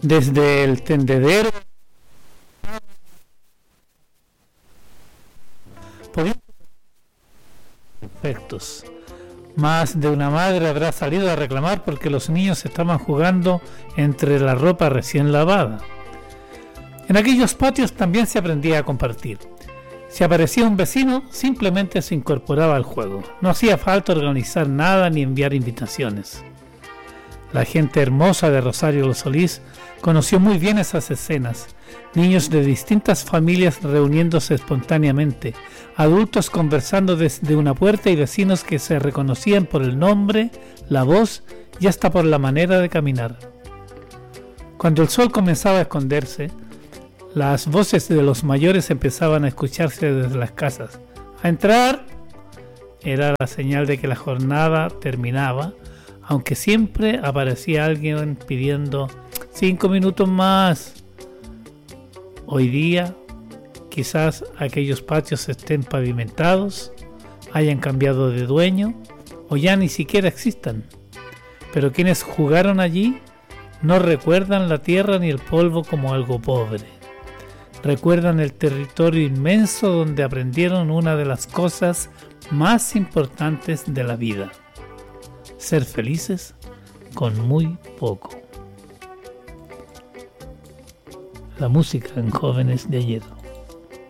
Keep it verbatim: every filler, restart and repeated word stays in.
Desde el tendedero podían perfectos. Más de una madre habrá salido a reclamar porque los niños estaban jugando entre la ropa recién lavada. En aquellos patios también se aprendía a compartir. Si aparecía un vecino, simplemente se incorporaba al juego. No hacía falta organizar nada ni enviar invitaciones. La gente hermosa de Rosario Los Solís conoció muy bien esas escenas. Niños de distintas familias reuniéndose espontáneamente, adultos conversando desde una puerta y vecinos que se reconocían por el nombre, la voz y hasta por la manera de caminar. Cuando el sol comenzaba a esconderse, las voces de los mayores empezaban a escucharse desde las casas. ¡A entrar! Era la señal de que la jornada terminaba, aunque siempre aparecía alguien pidiendo cinco minutos más. Hoy día, quizás aquellos patios estén pavimentados, hayan cambiado de dueño o ya ni siquiera existan. Pero quienes jugaron allí no recuerdan la tierra ni el polvo como algo pobre. Recuerdan el territorio inmenso donde aprendieron una de las cosas más importantes de la vida: ser felices con muy poco. La música en Jóvenes de Ayer.